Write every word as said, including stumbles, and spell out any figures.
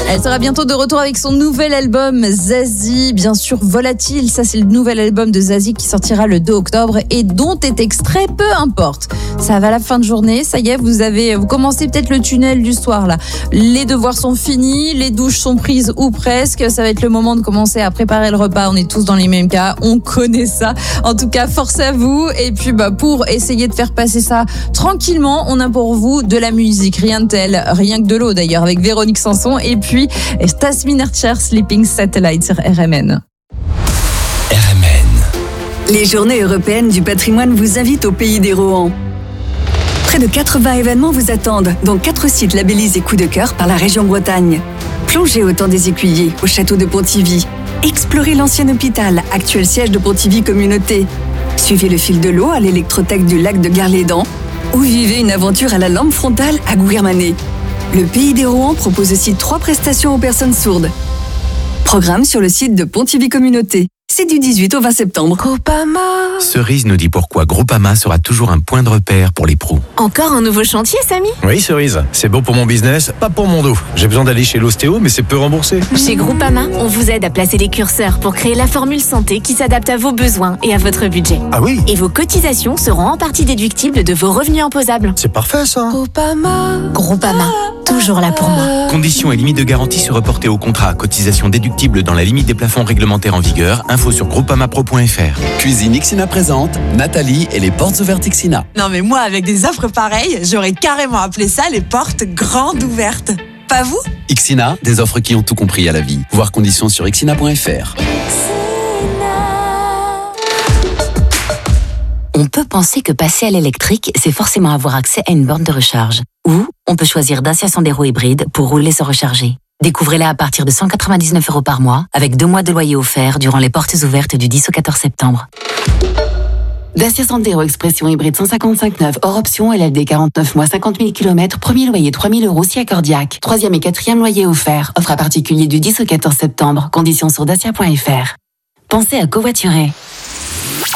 Elle sera bientôt de retour avec son nouvel album Zazie, bien sûr Volatile. Ça, c'est le nouvel album de Zazie qui sortira le deux octobre et dont est extrait Peu importe. Ça va à la fin de journée, ça y est, vous avez, vous commencez peut-être le tunnel du soir là. Les devoirs sont finis, les douches sont prises ou presque. Ça va être le moment de commencer à préparer le repas. On est tous dans les mêmes cas, on connaît ça. En tout cas, force à vous. Et puis, bah, pour essayer de faire passer ça tranquillement, on a pour vous de la musique, rien de tel, rien que de l'eau d'ailleurs, avec Véronique Sanson et puis Tasmin Archer, Sleeping Satellite sur R M N. R M N. Les Journées européennes du patrimoine vous invitent au pays des Rohan. Près de quatre-vingts événements vous attendent, dont quatre sites labellisés coup de cœur par la région Bretagne. Plongez au temps des écuyers, au château de Pontivy. Explorez l'ancien hôpital, actuel siège de Pontivy Communauté. Suivez le fil de l'eau à l'électrothèque du lac de Garlédan. Ou vivez une aventure à la lampe frontale à Gouguermanné. Le Pays des Rohan propose aussi trois prestations aux personnes sourdes. Programme sur le site de Pontivy Communauté. C'est du dix-huit au vingt septembre. Groupama. Cerise nous dit pourquoi Groupama sera toujours un point de repère pour les pros. Encore un nouveau chantier, Samy? Oui, Cerise. C'est bon pour mon business, pas pour mon dos. J'ai besoin d'aller chez l'ostéo, mais c'est peu remboursé. Chez Groupama, on vous aide à placer les curseurs pour créer la formule santé qui s'adapte à vos besoins et à votre budget. Ah oui? Et vos cotisations seront en partie déductibles de vos revenus imposables. C'est parfait, ça. Groupama. Groupama. Toujours là pour moi. Conditions et limites de garantie se reporter au contrat. Cotisation déductible dans la limite des plafonds réglementaires en vigueur. Info sur groupamapro point f r. Cuisine Ixina présente Nathalie et les portes ouvertes Ixina. Non mais moi, avec des offres pareilles, j'aurais carrément appelé ça les portes grandes ouvertes. Pas vous? Ixina, des offres qui ont tout compris à la vie. Voir conditions sur ixina point f r. On peut penser que passer à l'électrique, c'est forcément avoir accès à une borne de recharge. Ou on peut choisir Dacia Sandero hybride pour rouler sans recharger. Découvrez-la à partir de cent quatre-vingt-dix-neuf euros par mois, avec deux mois de loyer offert durant les portes ouvertes du dix au quatorze septembre. Dacia Sandero Expression hybride cent cinquante-cinq neuf, hors option, L L D quarante-neuf mois, cinquante mille kilomètres, premier loyer trois mille euros si accordiaque. Troisième et quatrième loyer offert. Offre à particulier du dix au quatorze septembre. Conditions sur dacia point f r. Pensez à covoiturer.